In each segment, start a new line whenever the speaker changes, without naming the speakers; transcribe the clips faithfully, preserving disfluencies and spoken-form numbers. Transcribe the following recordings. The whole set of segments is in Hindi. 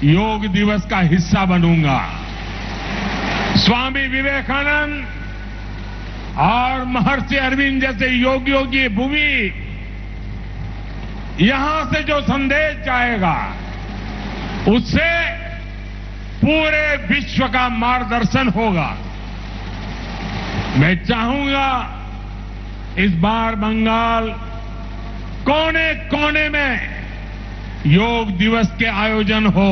योग दिवस का हिस्सा बनूंगा। स्वामी विवेकानंद और महर्षि अरविंद जैसे योगियों की भूमि, यहां से जो संदेश जाएगा उससे पूरे विश्व का मार्गदर्शन होगा। मैं चाहूंगा इस बार बंगाल कोने कोने में योग दिवस के आयोजन हो।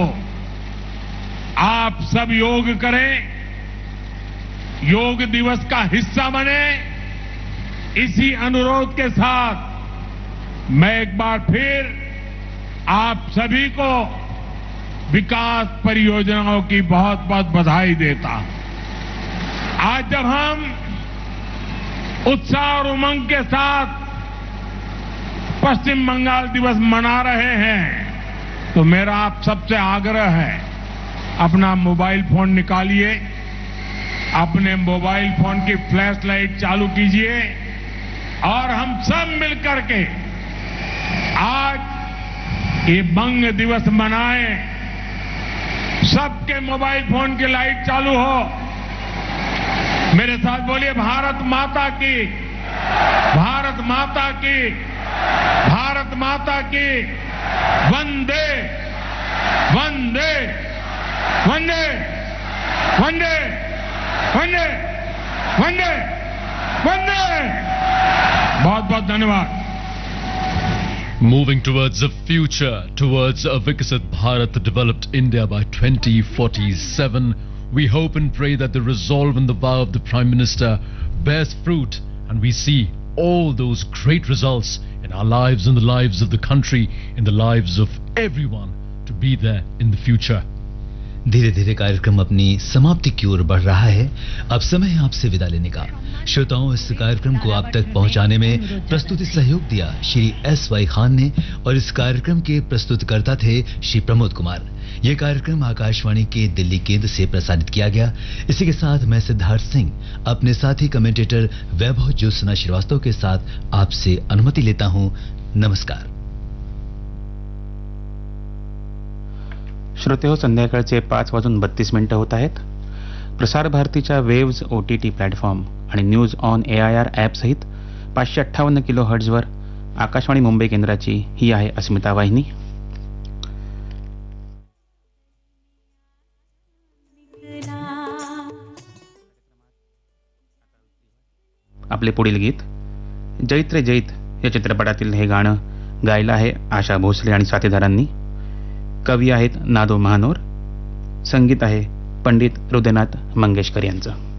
आप सब योग करें, योग दिवस का हिस्सा बने। इसी अनुरोध के साथ मैं एक बार फिर आप सभी को विकास परियोजनाओं की बहुत बहुत बधाई देता हूं। आज जब हम उत्साह और उमंग के साथ पश्चिम बंगाल दिवस मना रहे हैं तो मेरा आप सबसे आग्रह है, अपना मोबाइल फोन निकालिए, अपने मोबाइल फोन की फ्लैश लाइट चालू कीजिए और हम सब मिलकर के आज ये बंग दिवस मनाएं। सबके मोबाइल फोन की लाइट चालू हो। मेरे साथ बोलिए, भारत माता की, भारत माता की, भारत माता की, वंदे वंदे वंदे वंदे वंदे वंदे वंदे। बहुत बहुत धन्यवाद।
Moving towards the future, towards a Viksit Bharat, developed India by twenty forty-seven, we hope and pray that the resolve and the vow of the Prime Minister bears fruit and we see all those great results in our lives, in the lives of the country, in the lives of everyone to be there in the future.
धीरे धीरे कार्यक्रम अपनी समाप्ति की ओर बढ़ रहा है। अब समय है आपसे विदा लेने का। श्रोताओं, इस कार्यक्रम को आप तक पहुंचाने में प्रस्तुति सहयोग दिया श्री एस वाई खान ने और इस कार्यक्रम के प्रस्तुतकर्ता थे श्री प्रमोद कुमार। यह कार्यक्रम आकाशवाणी के दिल्ली केंद्र से प्रसारित किया गया। इसी के साथ मैं सिद्धार्थ सिंह अपने साथी कमेंटेटर वैभव ज्योत्सना श्रीवास्तव के साथ आपसे अनुमति लेता हूं। नमस्कार।
श्रोते हो, संध्याकाळचे पाच वाजून बत्तीस मिनिटं होत आहेत। प्रसार भारतीच्या वेव्ज ओटीटी प्लॅटफॉर्म आणि news on A I R ॲपसहित पाचशे अठ्ठावन्न किलो हर्ट्झवर आकाशवाणी मुंबई केंद्राची ही आहे अस्मिता वाहिनी। आपले पुढील गीत जैत रे जैत या चित्रपटातील हे गाणं गायलं आहे आशा भोसले आणि साथीदारांनी। कवी आहेत नादो महानोर, संगीत आहे पंडित हृदयनाथ मंगेशकर यांचं।